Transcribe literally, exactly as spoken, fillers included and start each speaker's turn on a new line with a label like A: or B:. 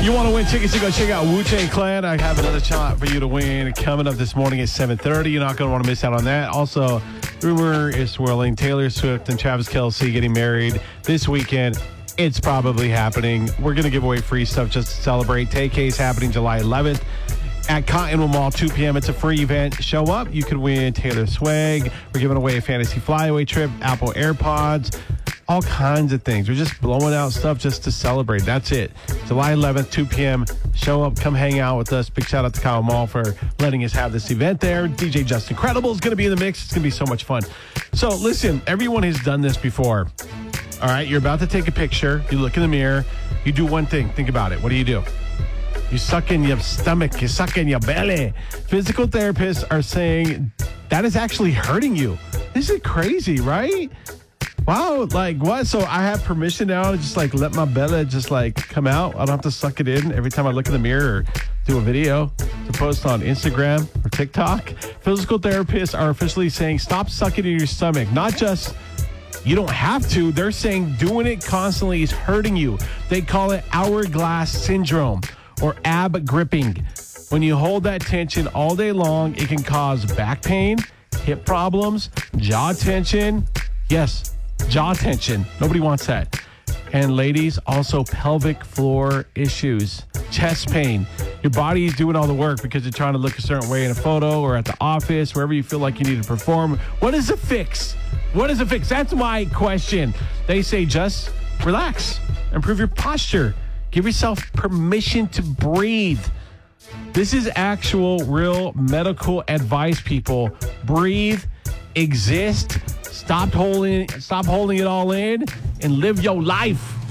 A: You want to win tickets to go check out Wu-Tang Clan? I have another shot for you to win coming up this morning at seven thirty. You're not going to want to miss out on that. Also, rumor is swirling. Taylor Swift and Travis Kelce getting married this weekend. It's probably happening. We're going to give away free stuff just to celebrate. Tay K is happening July eleventh at Cottonwood Mall, two p.m. It's a free event. Show up. You can win Taylor swag. We're giving away a fantasy flyaway trip, Apple AirPods, all kinds of things. We're just blowing out stuff just to celebrate. That's it. July eleventh, two p.m. Show up. Come hang out with us. Big shout out to Kyle Mall for letting us have this event there. D J Justin Credible is going to be in the mix. It's going to be so much fun. So listen, everyone has done this before. All right, you're about to take a picture. You look in the mirror. You do one thing. Think about it. What do you do? You suck in your stomach. You suck in your belly. Physical therapists are saying that is actually hurting you. This is crazy, right? Wow, like what? So I have permission now to just like let my belly just like come out. I don't have to suck it in every time I look in the mirror or do a video to post on Instagram or TikTok. Physical therapists are officially saying stop sucking in your stomach. Not just you don't have to. They're saying doing it constantly is hurting you. They call it hourglass syndrome or ab gripping. When you hold that tension all day long, it can cause back pain, hip problems, jaw tension. Yes, jaw tension. Nobody wants that. And ladies, also pelvic floor issues, chest pain. Your body is doing all the work because you're trying to look a certain way in a photo or at the office, wherever you feel like you need to perform. What is the fix? What is the fix? That's my question. They say just relax, improve your posture, give yourself permission to breathe. This is actual, real medical advice, people. Breathe, exist, stop holding, stop holding it all in, and live your life.